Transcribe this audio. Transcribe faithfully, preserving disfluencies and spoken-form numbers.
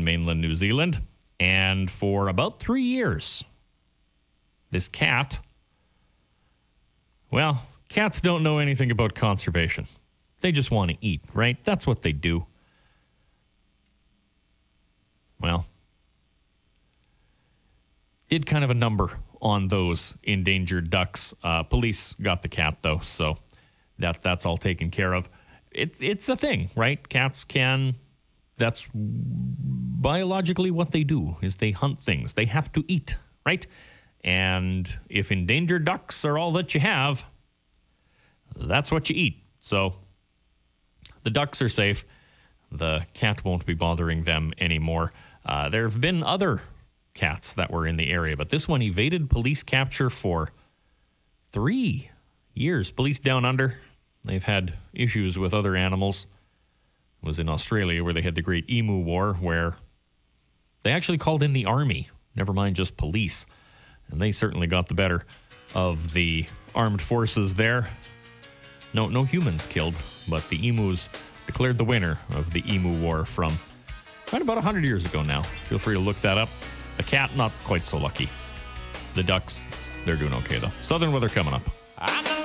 mainland New Zealand. And for about three years, this cat, well, cats don't know anything about conservation. They just want to eat, right? That's what they do. Well, did kind of a number on those endangered ducks. Uh, police got the cat, though, so that that's all taken care of. It, it's a thing, right? Cats can, that's biologically what they do, is they hunt things. They have to eat, right? And if endangered ducks are all that you have, that's what you eat. So the ducks are safe. The cat won't be bothering them anymore. Uh, there have been other cats that were in the area, but this one evaded police capture for three years. Police down under, they've had issues with other animals. It was in Australia where they had the Great Emu War, where they actually called in the army, never mind just police. And they certainly got the better of the armed forces there. No, no humans killed, but the emus declared the winner of the Emu War from right about one hundred years ago now. Feel free to look that up. The cat, not quite so lucky. The ducks, they're doing okay, though. Southern weather coming up.